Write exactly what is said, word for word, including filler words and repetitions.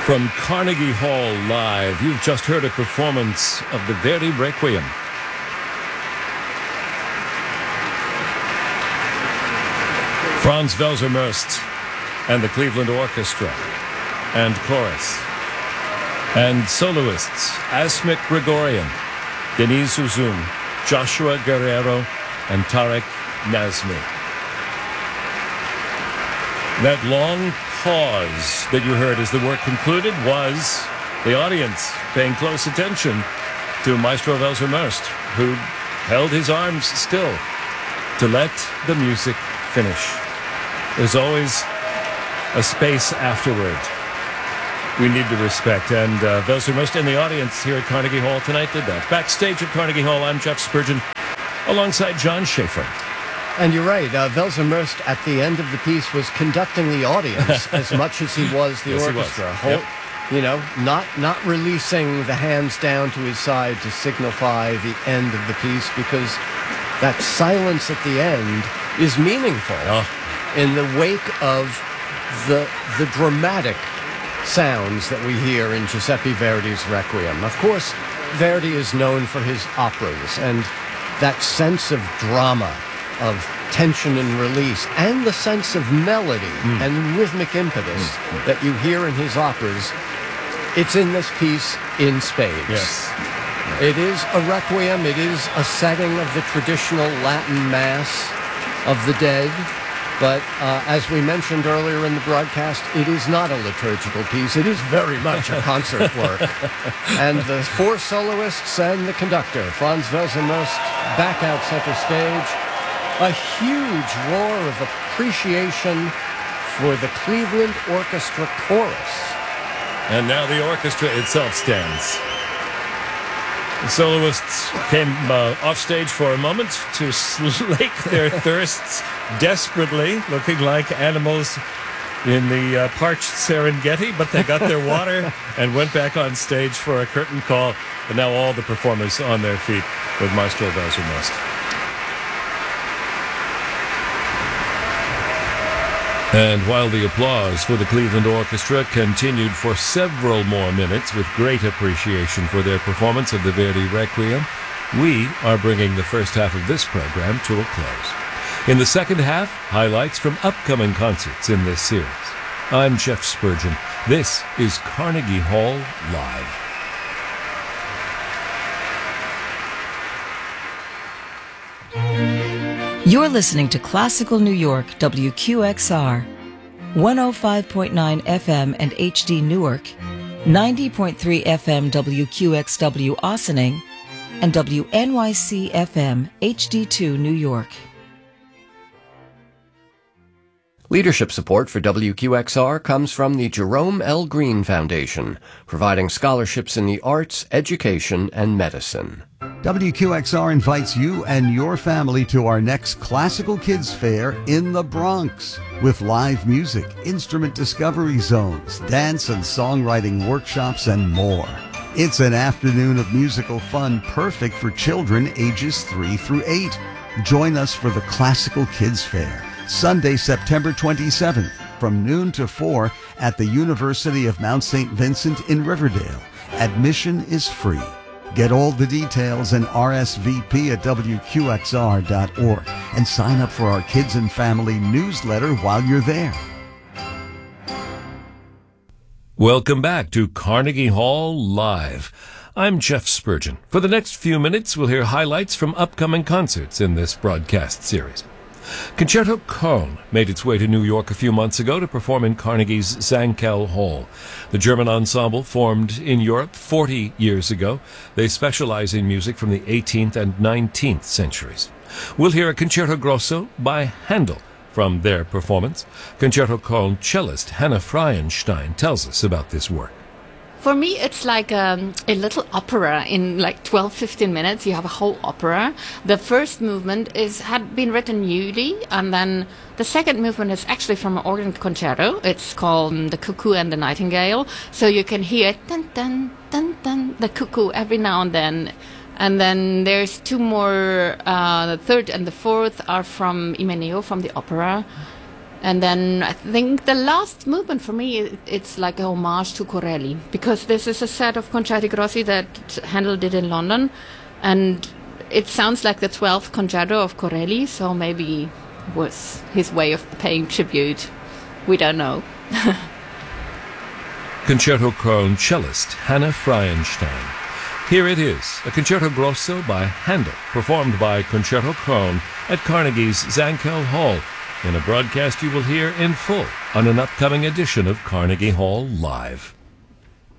From Carnegie Hall Live, you've just heard a performance of the Verdi Requiem. Franz Welser-Möst and the Cleveland Orchestra and chorus and soloists Asmik Grigorian, Denise Uzum, Joshua Guerrero, and Tarek Nazmi. That long pause that you heard as the work concluded was the audience paying close attention to Maestro Welser-Möst, who held his arms still to let the music finish. There's always a space afterward we need to respect, and uh, Welser-Möst in the audience here at Carnegie Hall tonight did that. Backstage at Carnegie Hall, I'm Jeff Spurgeon, alongside John Schaefer. And you're right, uh, Welser-Möst at the end of the piece was conducting the audience as much as he was the yes, orchestra. He was. Yep. You know, not not releasing the hands down to his side to signify the end of the piece, because that silence at the end is meaningful oh. in the wake of the the dramatic sounds that we hear in Giuseppe Verdi's Requiem. Of course, Verdi is known for his operas and that sense of drama, of tension and release, and the sense of melody mm. and rhythmic impetus mm. that you hear in his operas. It's in this piece in spades. Yes. It is a requiem. It is a setting of the traditional Latin Mass of the dead. But uh, as we mentioned earlier in the broadcast, it is not a liturgical piece. It is very much a concert work. And the four soloists and the conductor, Franz Welser-Möst, back out center stage. A huge roar of appreciation for the Cleveland Orchestra chorus. And now the orchestra itself stands. The soloists came uh, off stage for a moment to slake their thirsts desperately, looking like animals in the uh, parched Serengeti, but they got their water and went back on stage for a curtain call. And now all the performers on their feet with Maestro Welser-Möst. And while the applause for the Cleveland Orchestra continued for several more minutes with great appreciation for their performance of the Verdi Requiem, we are bringing the first half of this program to a close. In the second half, highlights from upcoming concerts in this series. I'm Jeff Spurgeon. This is Carnegie Hall Live. You're listening to Classical New York, W Q X R, one oh five point nine F M and H D Newark, ninety point three F M W Q X W Ossining, and W N Y C F M H D two New York. Leadership support for W Q X R comes from the Jerome L. Green Foundation, providing scholarships in the arts, education, and medicine. W Q X R invites you and your family to our next Classical Kids Fair in the Bronx, with live music, instrument discovery zones, dance and songwriting workshops, and more. It's an afternoon of musical fun perfect for children ages three through eight. Join us for the Classical Kids Fair, Sunday, September twenty-seventh, from noon to four at the University of Mount Saint Vincent in Riverdale. Admission is free. Get all the details and R S V P at W Q X R dot org and sign up for our Kids and Family newsletter while you're there. Welcome back to Carnegie Hall Live. I'm Jeff Spurgeon. For the next few minutes, we'll hear highlights from upcoming concerts in this broadcast series. Concerto Köln made its way to New York a few months ago to perform in Carnegie's Zankel Hall. The German ensemble formed in Europe forty years ago. They specialize in music from the eighteenth and nineteenth centuries. We'll hear a Concerto Grosso by Handel from their performance. Concerto Köln cellist Hannah Freienstein tells us about this work. For me, it's like um, a little opera in like twelve, fifteen minutes. You have a whole opera. The first movement is had been written newly, and then the second movement is actually from an organ concerto. It's called um, The Cuckoo and the Nightingale. So you can hear dun, dun, dun, dun, the cuckoo every now and then. And then there's two more, uh, the third and the fourth are from Imeneo, from the opera. And then I think the last movement for me, it- it's like a homage to Corelli, because this is a set of Concerti Grossi that Handel did in London, and it sounds like the twelfth concerto of Corelli, so maybe it was his way of paying tribute. We don't know. Concerto Köln cellist Hannah Freienstein. Here it is, a Concerto Grosso by Handel, performed by Concerto Köln at Carnegie's Zankel Hall, in a broadcast you will hear in full on an upcoming edition of Carnegie Hall Live.